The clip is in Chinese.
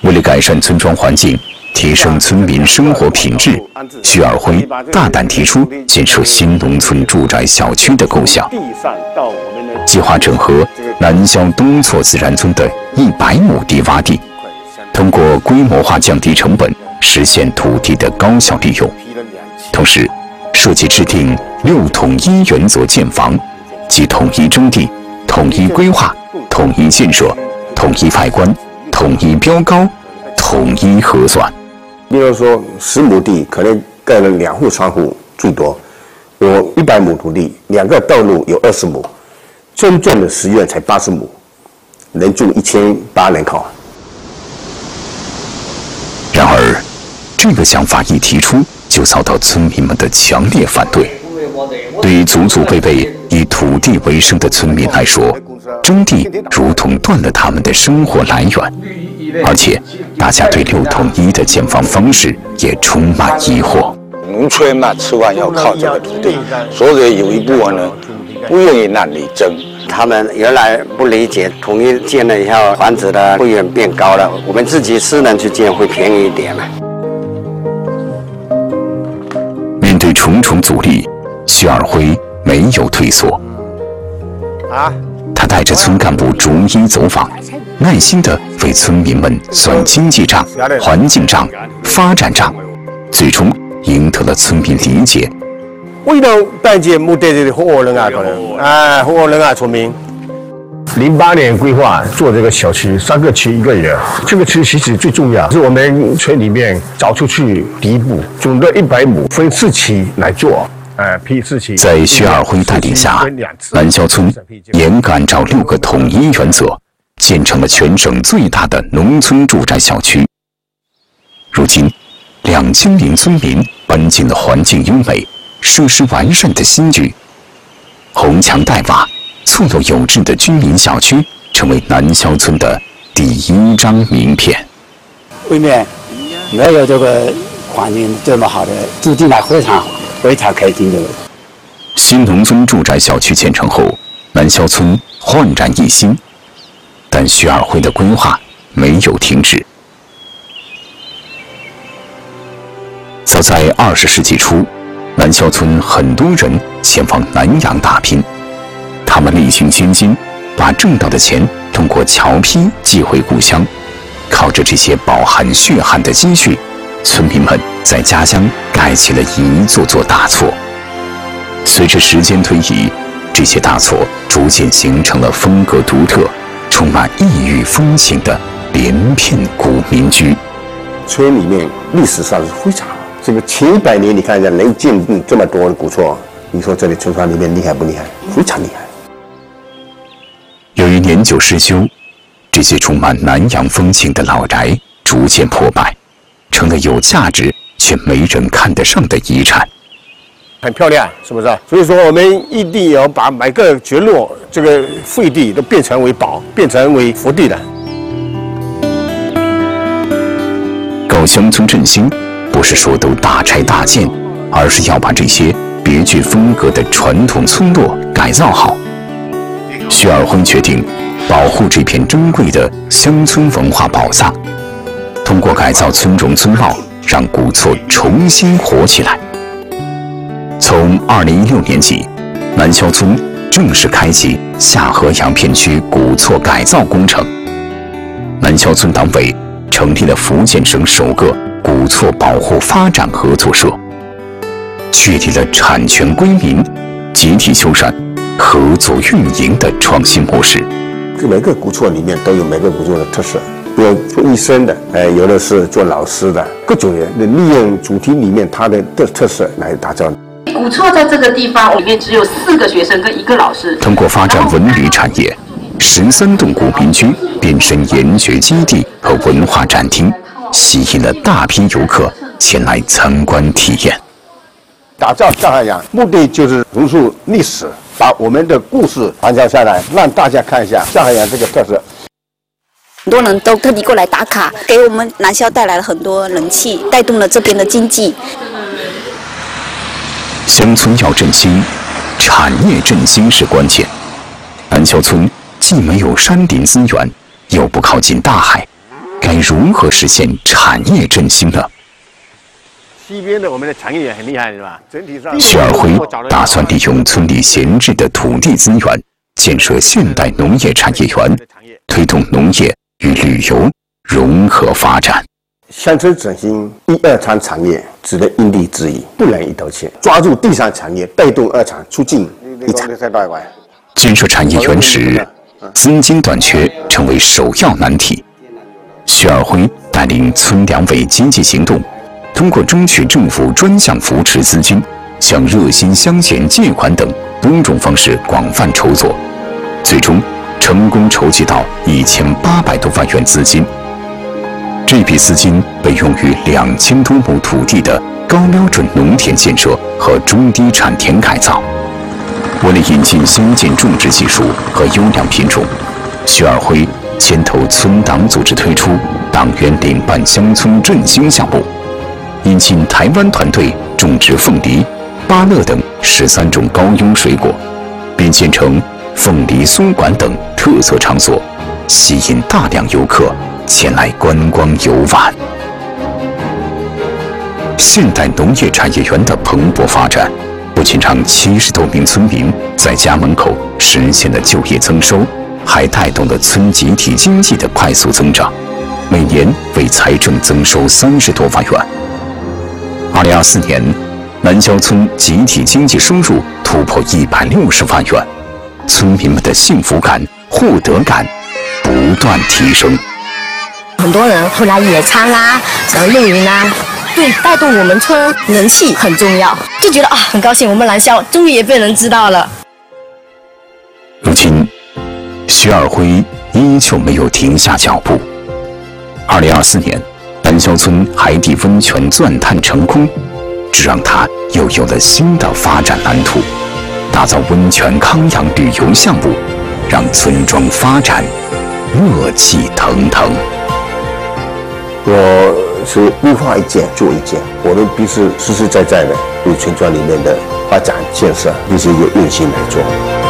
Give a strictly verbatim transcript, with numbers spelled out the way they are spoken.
为了改善村庄环境，提升村民生活品质，徐尔辉大胆提出建设新农村住宅小区的构想，计划整合南萧东措自然村的一百亩地洼地，通过规模化降低成本，实现土地的高效利用。同时，设计制定六统一原则建房，即统一征地、统一规划、统一建设、统一外观、统一标高、统一核算。 比如说，十亩地可能盖了两户三户最多，我一百亩土地，两个道路有二十亩，真正的实院才八十亩，能住一千八人口。 然而，这个想法一提出，就遭到村民们的强烈反对。对于祖祖辈辈以土地为生的村民来说，征地如同断了他们的生活来源。而且，大家对六统一的建房方式也充满疑惑。 农村嘛，吃饭要靠这个土地，所以有一部分人不愿意让你征。 他们原来不理解，统一建了以后，房子的会员变高了，我们自己私人去建会便宜一点嘛。 面对重重阻力，徐尔辉没有退缩。 啊！ 他带着村干部逐一走访，耐心地为村民们算经济账、环境账、发展账，最终赢得了村民理解。 为了带这目的的合伙人啊，可能哎，合伙人啊，村民。 零八年规划做这个小区，三个区一个人。这个区其实最重要是我们村里面找出去第一步，总的一百亩分四期来做。 在徐尔辉带领下，南萧村严格按照六个统一原则，建成了全省最大的农村住宅小区。如今，两千名村民搬进了环境优美、设施完善的新居，红墙黛瓦、错落有致的居民小区，成为南萧村的第一张名片。 外面没有这个环境这么好的，住进来非常好。非常开心的。 新农村住宅小区建成后，南萧村焕然一新，但徐尔辉的规划没有停止。早在二十世纪初，南萧村很多人前往南洋打拼，他们历尽艰辛，把挣到的钱通过侨批寄回故乡，靠着这些饱含血汗的积蓄，村民们在家乡盖起了一座座大厝。随着时间推移，这些大厝逐渐形成了风格独特、充满异域风情的连片古民居。 村里面历史上是非常好，这个前一百年你看一下，能建这么多的古厝，你说这里村庄里面厉害不厉害？非常厉害。 由于年久失修，这些充满南洋风情的老宅逐渐破败，成了有价值却没人看得上的遗产。 很漂亮，是不是？所以说我们一定要把每个角落这个废地都变成为宝，变成为福地的。 搞乡村振兴，不是说都大拆大建，而是要把这些别具风格的传统村落改造好。徐尔辉决定保护这片珍贵的乡村文化宝藏，通过改造村容村貌，让古厝重新活起来。从二零一六年起，南萧村正式开启下河阳片区古厝改造工程。南萧村党委成立了福建省首个古厝保护发展合作社，确立了产权归民、集体修缮、合作运营的创新模式。 每个古厝里面都有每个古厝的特色，有做医生的，呃，有的是做老师的，各种人的利用主题里面它的特特色来打造。 古厝在这个地方里面只有四个学生跟一个老师。 通过发展文旅产业，十三栋古民居变身研学基地和文化展厅，吸引了大批游客前来参观体验。 打造下海洋，目的就是重塑历史，把我们的故事传承下来，让大家看一下下海洋这个特色。 很多人都特地过来打卡，给我们南萧带来了很多人气，带动了这边的经济。 乡村要振兴，产业振兴是关键。南萧村既没有山林资源，又不靠近大海， 该如何实现产业振兴呢？ 西边的我们的产业也很厉害，是吧？整体上， 徐尔辉打算利用村里闲置的土地资源，建设现代农业产业园，推动农业与旅游融合发展。 乡村振兴一二厂产业只能因地制宜，不能一刀切。抓住第三产业，带动二厂促进一厂。 建设产业园时，资金短缺成为首要难题。徐尔辉带领村两委积极行动，通过争取政府专项扶持资金、向热心乡贤借款等多种方式广泛筹措，最终成功筹集到一千八百多万元资金。这笔资金被用于两千多亩土地的高标准农田建设和中低产田改造。为了引进先进种植技术和优良品种，徐尔辉牵头村党组织推出党员领办乡村振兴项目，引进台湾团队种植凤梨、芭乐等十三种高优水果，并建成凤梨松馆等特色场所，吸引大量游客前来观光游玩。现代农业产业园的蓬勃发展，不仅让七十多名村民在家门口实现了就业增收，还带动了村集体经济的快速增长，每年为财政增收三十多万元。二零二四年，南郊村集体经济收入突破一百六十万元，村民们的幸福感、获得感不断提升。 很多人会来野餐啦，然后露营啦，对，带动我们村人气很重要，就觉得啊很高兴，我们南郊终于也被人知道了。 如今，徐尔辉依旧没有停下脚步。二零二四年，南郊村海底温泉钻探成功，这让他又有了新的发展蓝图，打造温泉康养旅游项目，让村庄发展热气腾腾。 我是规划一件做一件，我们必须实实在在的为村庄里面的发展建设，必须有用心来做。